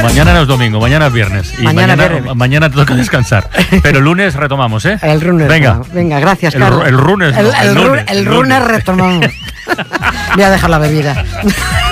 Mañana no es domingo, mañana es viernes. Y mañana te toca descansar. Pero el lunes retomamos, ¿eh? El lunes. Venga. Venga, gracias, Carlos. El lunes. El lunes retomamos. Voy a dejar la bebida.